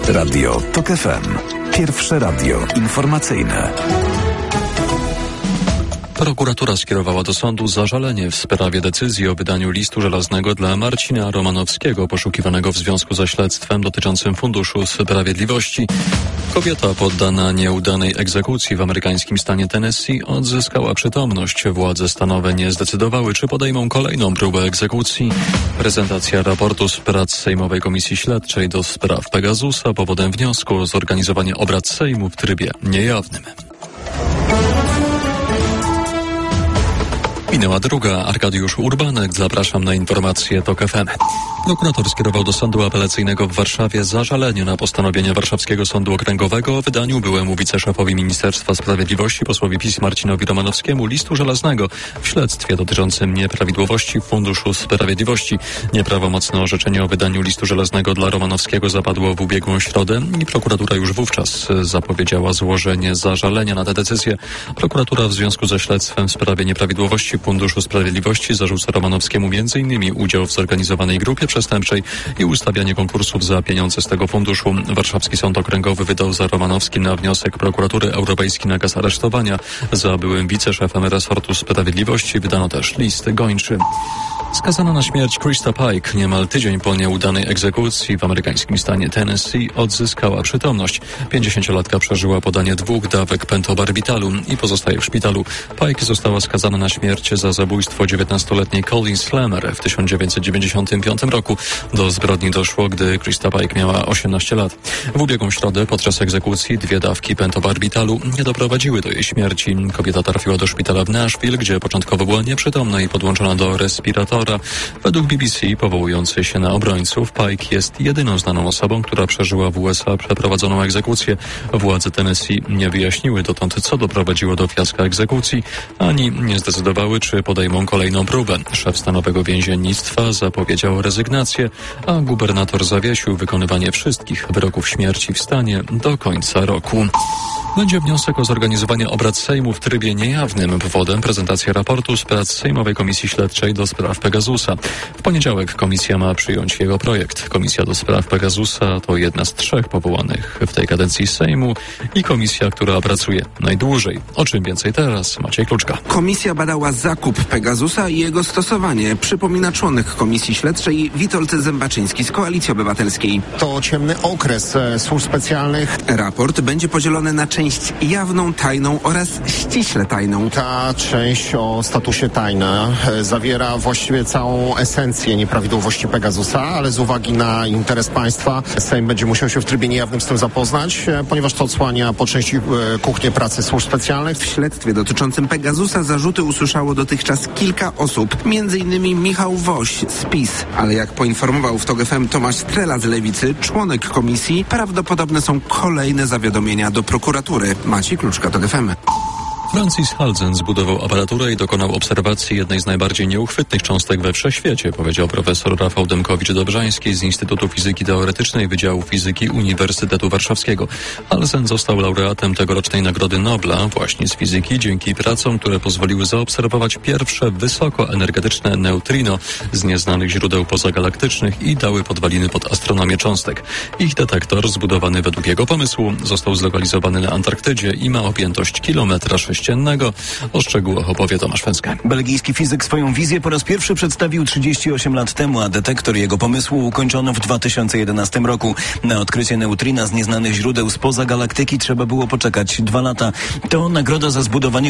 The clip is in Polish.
Radio TOK FM. Pierwsze radio informacyjne. Prokuratura skierowała do sądu zażalenie w sprawie decyzji o wydaniu listu żelaznego dla Marcina Romanowskiego, poszukiwanego w związku ze śledztwem dotyczącym Funduszu Sprawiedliwości. Kobieta poddana nieudanej egzekucji w amerykańskim stanie Tennessee odzyskała przytomność. Władze stanowe nie zdecydowały, czy podejmą kolejną próbę egzekucji. Prezentacja raportu z prac Sejmowej Komisji Śledczej do spraw Pegasusa powodem wniosku o zorganizowanie obrad Sejmu w trybie niejawnym. Minęła druga. Arkadiusz Urbanek. Zapraszam na informacje TOK FM. Prokurator skierował do Sądu Apelacyjnego w Warszawie zażalenie na postanowienie Warszawskiego Sądu Okręgowego o wydaniu byłemu wiceszefowi Ministerstwa Sprawiedliwości, posłowi PiS Marcinowi Romanowskiemu listu żelaznego w śledztwie dotyczącym nieprawidłowości w Funduszu Sprawiedliwości. Nieprawomocne orzeczenie o wydaniu listu żelaznego dla Romanowskiego zapadło w ubiegłą środę i prokuratura już wówczas zapowiedziała złożenie zażalenia na tę decyzję. Prokuratura w związku ze śledztwem w sprawie nieprawidłowości w Funduszu Sprawiedliwości zarzuca Romanowskiemu m.in. udział w zorganizowanej grupie przestępczej i ustawianie konkursów za pieniądze z tego funduszu. Warszawski Sąd Okręgowy wydał za Romanowskim na wniosek Prokuratury Europejskiej nakaz aresztowania. Za byłym wiceszefem resortu sprawiedliwości wydano też list gończy. Skazana na śmierć Krista Pike niemal tydzień po nieudanej egzekucji w amerykańskim stanie Tennessee odzyskała przytomność. 50-latka przeżyła podanie 2 dawek pentobarbitalu i pozostaje w szpitalu. Pike została skazana na śmierć za zabójstwo 19-letniej Colleen Slammer w 1995 roku. Do zbrodni doszło, gdy Krista Pike miała 18 lat. W ubiegłą środę podczas egzekucji 2 dawki pentobarbitalu nie doprowadziły do jej śmierci. Kobieta trafiła do szpitala w Nashville, gdzie początkowo była nieprzytomna i podłączona do respiratora. Według BBC, powołujący się na obrońców, Pike jest jedyną znaną osobą, która przeżyła w USA przeprowadzoną egzekucję. Władze Tennessee nie wyjaśniły dotąd, co doprowadziło do fiaska egzekucji, ani nie zdecydowały, czy podejmą kolejną próbę. Szef stanowego więziennictwa zapowiedział rezygnację, a gubernator zawiesił wykonywanie wszystkich wyroków śmierci w stanie do końca roku. Będzie wniosek o zorganizowanie obrad Sejmu w trybie niejawnym. Powodem prezentacja raportu z prac Sejmowej Komisji Śledczej do spraw Pegasusa. W poniedziałek komisja ma przyjąć jego projekt. Komisja do spraw Pegasusa to jedna z 3 powołanych w tej kadencji Sejmu i komisja, która pracuje najdłużej. O czym więcej teraz? Maciej Kluczka. Komisja badała zakup Pegasusa i jego stosowanie. Przypomina członek Komisji Śledczej Witold Zębaczyński z Koalicji Obywatelskiej. To ciemny okres służb specjalnych. Raport będzie podzielony na część jawną, tajną oraz ściśle tajną. Ta część o statusie tajna zawiera właściwie całą esencję nieprawidłowości Pegasusa, ale z uwagi na interes państwa Sejm będzie musiał się w trybie niejawnym z tym zapoznać, ponieważ to odsłania po części kuchnię pracy służb specjalnych. W śledztwie dotyczącym Pegasusa zarzuty usłyszało dotychczas kilka osób, m.in. Michał Woś z PiS. Ale jak poinformował w TOK FM Tomasz Strela z Lewicy, członek komisji, prawdopodobne są kolejne zawiadomienia do prokuratury. Maciej Kluczka, TOK FM. Francis Halzen zbudował aparaturę i dokonał obserwacji jednej z najbardziej nieuchwytnych cząstek we wszechświecie, powiedział profesor Rafał Dymkowicz-Dobrzański z Instytutu Fizyki Teoretycznej Wydziału Fizyki Uniwersytetu Warszawskiego. Halzen został laureatem tegorocznej Nagrody Nobla właśnie z fizyki dzięki pracom, które pozwoliły zaobserwować pierwsze wysokoenergetyczne neutrino z nieznanych źródeł pozagalaktycznych i dały podwaliny pod astronomię cząstek. Ich detektor, zbudowany według jego pomysłu, został zlokalizowany na Antarktydzie i ma objętość kilometra sześciennego. O szczegółach opowie Tomasz Węcka. Belgijski fizyk swoją wizję po raz pierwszy przedstawił 38 lat temu, a detektor jego pomysłu ukończono w 2011 roku. Na odkrycie neutrina z nieznanych źródeł spoza galaktyki trzeba było poczekać 2 lata. To nagroda za zbudowanie